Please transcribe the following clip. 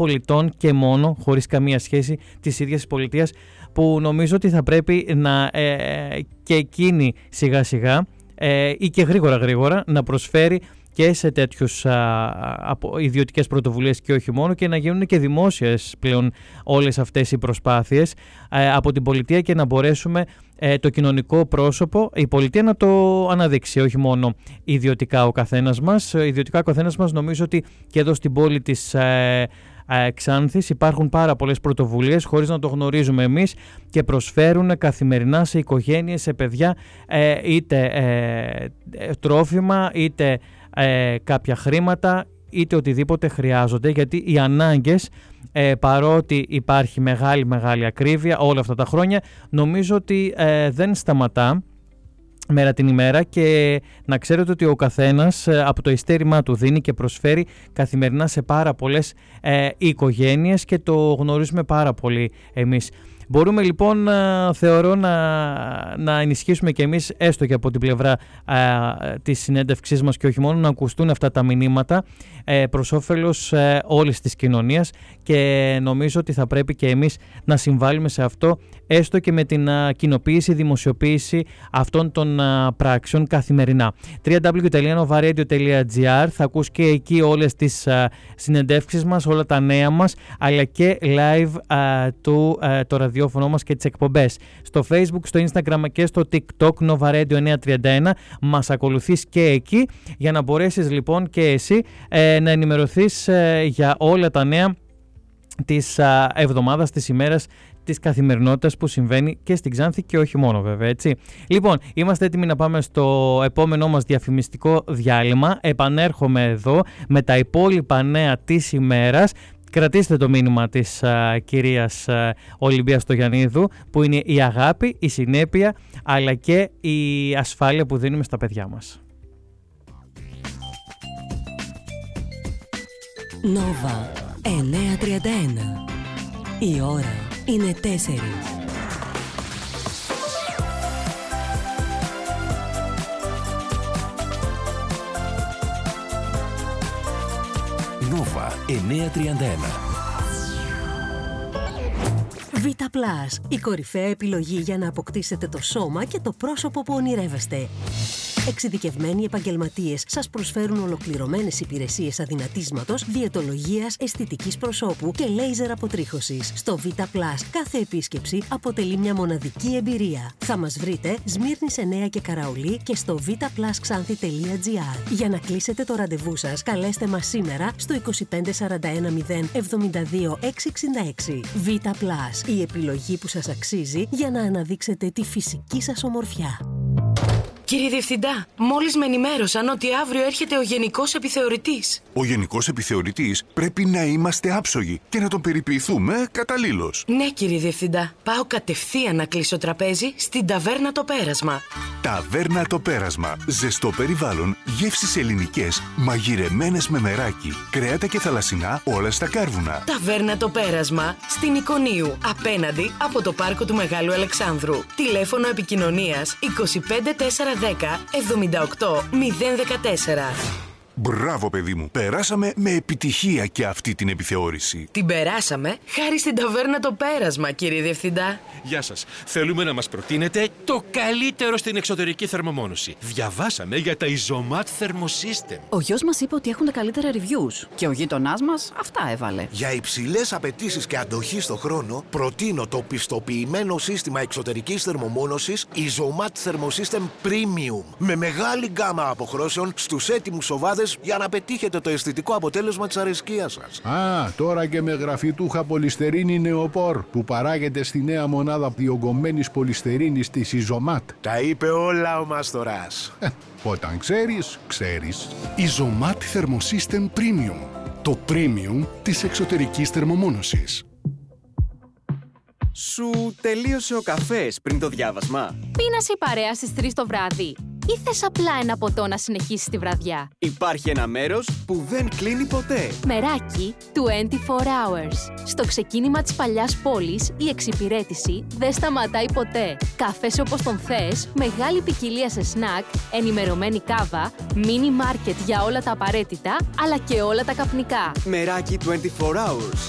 πολιτών και μόνο, χωρίς καμία σχέση της ίδιας της πολιτείας, που νομίζω ότι θα πρέπει να και εκείνη σιγά σιγά ή και γρήγορα να προσφέρει και σε τέτοιους ιδιωτικές πρωτοβουλίες και όχι μόνο, και να γίνουν και δημόσιες πλέον όλες αυτές οι προσπάθειες από την πολιτεία, και να μπορέσουμε το κοινωνικό πρόσωπο, η πολιτεία, να το αναδείξει, όχι μόνο ιδιωτικά ο καθένας μας. Ιδιωτικά ο καθένας μας, νομίζω ότι και εδώ στην πόλη της Ξάνθης υπάρχουν πάρα πολλές πρωτοβουλίες χωρίς να το γνωρίζουμε εμείς, και προσφέρουν καθημερινά σε οικογένειες, σε παιδιά, είτε τρόφιμα, είτε κάποια χρήματα, είτε οτιδήποτε χρειάζονται, γιατί οι ανάγκες, παρότι υπάρχει μεγάλη ακρίβεια όλα αυτά τα χρόνια, νομίζω ότι δεν σταματά μέρα την ημέρα, και να ξέρετε ότι ο καθένας από το ειστέρημά του δίνει και προσφέρει καθημερινά σε πάρα πολλές οικογένειες, και το γνωρίζουμε πάρα πολύ εμείς. Μπορούμε λοιπόν, θεωρώ, να ενισχύσουμε και εμείς, έστω και από την πλευρά της συνέντευξής μας, και όχι μόνο, να ακουστούν αυτά τα μηνύματα προς όφελος όλης της κοινωνίας, και νομίζω ότι θα πρέπει και εμείς να συμβάλλουμε σε αυτό, έστω και με την κοινοποίηση, δημοσιοποίηση αυτών των πράξεων καθημερινά. www.novaradio.gr, θα ακούς και εκεί όλες τις συνεντεύξεις μας, όλα τα νέα μας, αλλά και live το ραδιόφωνο μας και τις εκπομπές. Στο Facebook, στο Instagram και στο TikTok, Nova Radio 931, μας ακολουθείς και εκεί, για να μπορέσεις λοιπόν και εσύ να ενημερωθείς για όλα τα νέα της εβδομάδας, της ημέρας, της καθημερινότητας που συμβαίνει και στην Ξάνθη, και όχι μόνο βέβαια, έτσι. Λοιπόν, είμαστε έτοιμοι να πάμε στο επόμενό μας διαφημιστικό διάλειμμα. Επανέρχομαι εδώ με τα υπόλοιπα νέα της ημέρας. Κρατήστε το μήνυμα της κυρίας Ολυμπίας Στογιαννίδου, που είναι η αγάπη, η συνέπεια, αλλά και η ασφάλεια που δίνουμε στα παιδιά μας. Νόβα 931. Η ώρα είναι 4. Νόβα 931. Vita Plus, η κορυφαία επιλογή για να αποκτήσετε το σώμα και το πρόσωπο που ονειρεύεστε. Εξειδικευμένοι επαγγελματίες σας προσφέρουν ολοκληρωμένες υπηρεσίες αδυνατίσματος, διαιτολογίας, αισθητικής προσώπου και λέιζερ αποτρίχωσης. Στο Vita Plus κάθε επίσκεψη αποτελεί μια μοναδική εμπειρία. Θα μας βρείτε Σμύρνης 9 και Καραολί και στο vitaplusxanthi.gr. Για να κλείσετε το ραντεβού σας, καλέστε μας σήμερα στο 2541 072 666. Vita Plus, η επιλογή που σας αξίζει για να αναδείξετε τη φυσική σας ομορφιά. Κύριε Διευθυντά, μόλις με ενημέρωσαν ότι αύριο έρχεται ο Γενικός Επιθεωρητής. Ο Γενικός Επιθεωρητής πρέπει να είμαστε άψογοι και να τον περιποιηθούμε καταλήλως. Ναι, κύριε Διευθυντά. Πάω κατευθείαν να κλείσω τραπέζι στην Ταβέρνα Το Πέρασμα. Ταβέρνα Το Πέρασμα. Ζεστό περιβάλλον, γεύσεις ελληνικές, μαγειρεμένες με μεράκι, κρέατα και θαλασσινά, όλα στα κάρβουνα. Ταβέρνα Το Πέρασμα, στην Εικονίου, απέναντι από το πάρκο του Μεγάλου Αλεξάνδρου. Τηλέφωνο επικοινωνίας 25410 78 014. Μπράβο, παιδί μου. Περάσαμε με επιτυχία και αυτή την επιθεώρηση. Την περάσαμε χάρη στην Ταβέρνα Το Πέρασμα, κύριε Διευθυντά. Γεια σας. Θέλουμε να μας προτείνετε το καλύτερο στην εξωτερική θερμομόνωση. Διαβάσαμε για τα Isomat Thermosystem. Ο γιος μας είπε ότι έχουν τα καλύτερα reviews και ο γείτονάς μας αυτά έβαλε. Για υψηλές απαιτήσεις και αντοχή στο χρόνο, προτείνω το πιστοποιημένο σύστημα εξωτερικής θερμομόνωσης Isomat Thermosystem Premium. Με μεγάλη γκάμα αποχρώσεων στους έτοιμους σοβάδες για να πετύχετε το αισθητικό αποτέλεσμα της αρεσκίας σας. Τώρα και με γραφιτούχα πολυστερίνη νεοπόρ που παράγεται στη νέα μονάδα διογκωμένης πολυστερίνης της Isomat. Τα είπε όλα ο Μάστορας. Όταν ξέρεις, ξέρεις. Isomat Thermosystem Premium. Το premium της εξωτερικής θερμομόνωσης. Σου τελείωσε ο καφές πριν το διάβασμα? Πίνασε η παρέα στις 3 το βράδυ ή θες απλά ένα ποτό να συνεχίσεις τη βραδιά? Υπάρχει ένα μέρος που δεν κλείνει ποτέ. Μεράκι 24 hours. Στο ξεκίνημα της παλιάς πόλης, η εξυπηρέτηση δεν σταματάει ποτέ. Καφές όπως τον θες, μεγάλη ποικιλία σε σνακ, ενημερωμένη κάβα, μίνι μάρκετ για όλα τα απαραίτητα, αλλά και όλα τα καπνικά. Μεράκι 24 hours.